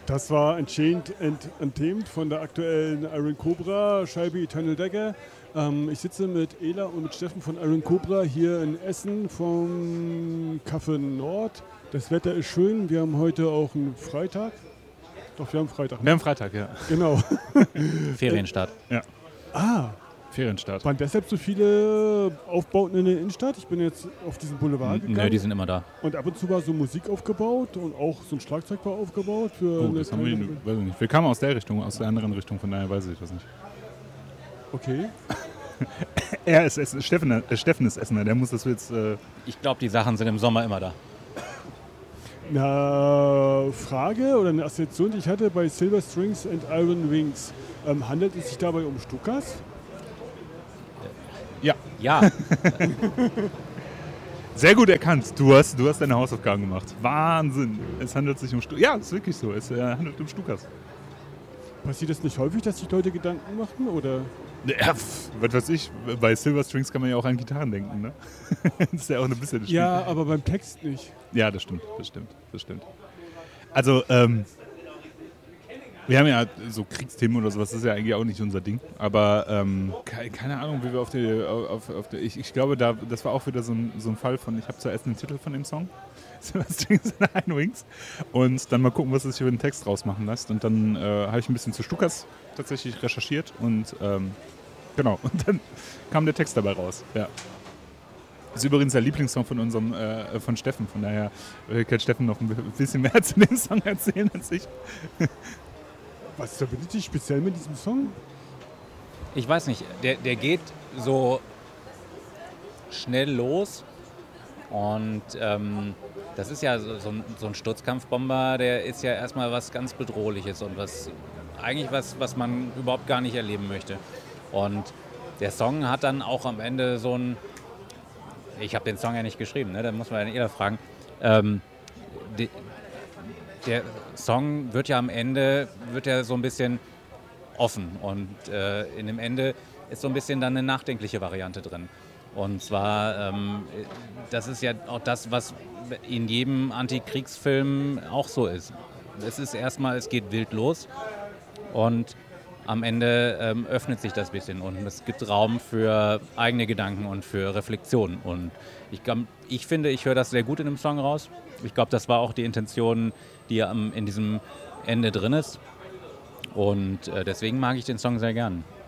Das war Unchained and Untamed von der aktuellen Iron Cobra Scheibe Eternal Dagger. Ich sitze mit Ela und mit Steffen von Iron Cobra hier in Essen vom Café Nord. Das Wetter ist schön. Wir haben heute auch einen Freitag. Doch, wir haben Freitag. Ne? Wir haben Freitag, ja. Genau. Ferienstart. Ja. Ferienstart. Waren deshalb so viele Aufbauten in der Innenstadt? Ich bin jetzt auf diesen Boulevard gegangen. Nö, die sind immer da. Und ab und zu war so Musik aufgebaut und auch so ein Schlagzeug war aufgebaut. Das haben wir weiß ich nicht. Wir kamen aus der Richtung, aus der anderen Richtung, von daher weiß ich das nicht. Okay. Er ist Essener, Steffen ist Essener, der muss das jetzt... Ich glaube, die Sachen sind im Sommer immer da. Eine Frage oder eine Assoziation, die ich hatte bei Silver Strings and Iron Wings. Handelt es sich dabei um Stukas? Ja. Ja. Sehr gut erkannt. Du hast deine Hausaufgaben gemacht. Wahnsinn. Es handelt sich um Stukas. Ja, es ist wirklich so. Es handelt um Stukas. Passiert das nicht häufig, dass sich Leute Gedanken machen? Oder? Ja, was weiß ich. Bei Silver Strings kann man ja auch an Gitarren denken, ne? Das ist ja auch ein bisschen das Spiel. Ja, aber beim Text nicht. Ja, das stimmt. Also, wir haben ja so Kriegsthemen oder sowas, das ist ja eigentlich auch nicht unser Ding. Aber keine Ahnung, wie wir auf die ich glaube, das war auch wieder so ein Fall von, ich habe zuerst den Titel von dem Song, Silver Strings and Iron Wings, und dann mal gucken, was sich für einen Text rausmachen lässt. Und dann habe ich ein bisschen zu Stukas tatsächlich recherchiert und genau, und dann kam der Text dabei raus. Ja. Das ist übrigens der Lieblingssong von Steffen, von daher kann Steffen noch ein bisschen mehr zu dem Song erzählen als ich. Was verbindet dich speziell mit diesem Song? Ich weiß nicht, der geht so schnell los und das ist ja so ein Sturzkampfbomber, der ist ja erstmal was ganz Bedrohliches und was man überhaupt gar nicht erleben möchte. Und der Song hat dann auch am Ende so ein, ich habe den Song ja nicht geschrieben, ne? Da muss man ja eher fragen, der Song wird ja am Ende so ein bisschen offen und in dem Ende ist so ein bisschen dann eine nachdenkliche Variante drin. Und zwar, das ist ja auch das, was in jedem Antikriegsfilm auch so ist. Es ist erstmal, es geht wild los und am Ende öffnet sich das bisschen und es gibt Raum für eigene Gedanken und für Reflexion. Und ich finde, ich höre das sehr gut in dem Song raus. Ich glaube, das war auch die Intention, die in diesem Ende drin ist. Und deswegen mag ich den Song sehr gern.